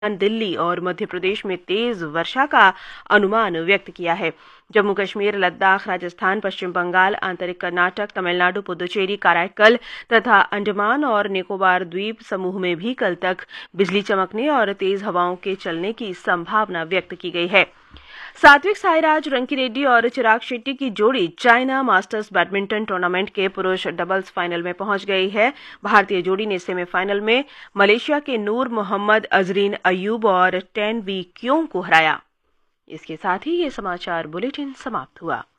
दिल्ली और मध्य प्रदेश में तेज वर्षा का अनुमान व्यक्त किया है। जम्मू कश्मीर, लद्दाख, राजस्थान, पश्चिम बंगाल, आंतरिक कर्नाटक, तमिलनाडु, पुदुचेरी, कराईकल तथा अंडमान और निकोबार द्वीप समूह में भी कल तक बिजली चमकने और तेज हवाओं के चलने की संभावना व्यक्त की गई है। सात्विक साईराज रंकीरेड्डी और चिराग शेट्टी की जोड़ी चाइना मास्टर्स बैडमिंटन टूर्नामेंट के पुरुष डबल्स फाइनल में पहुंच गई है। भारतीय जोड़ी ने सेमीफाइनल में मलेशिया के नूर मोहम्मद अजरीन अयूब और टेन वी क्यों को हराया। इसके साथ ही ये समाचार बुलेटिन समाप्त हुआ।